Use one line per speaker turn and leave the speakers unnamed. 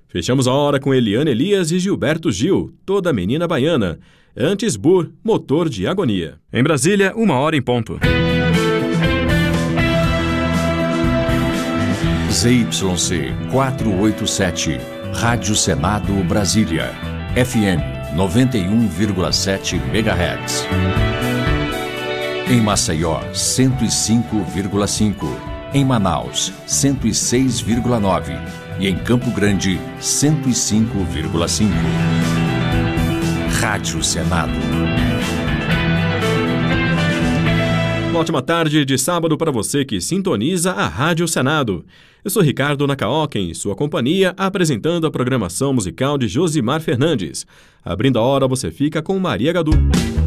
Fechamos a hora com Eliane Elias e Gilberto Gil, Toda Menina Baiana. Antes, Bur, Motor de Agonia. Em Brasília, 1h em ponto.
ZYC 487, Rádio Senado Brasília, FM 91,7 MHz. Em Maceió, 105,5. Em Manaus, 106,9. E em Campo Grande, 105,5. Rádio Senado.
Uma ótima tarde de sábado para você que sintoniza a Rádio Senado. Eu sou Ricardo Nakaoka, em sua companhia, apresentando a programação musical de Josimar Fernandes. Abrindo a hora, você fica com Maria Gadu.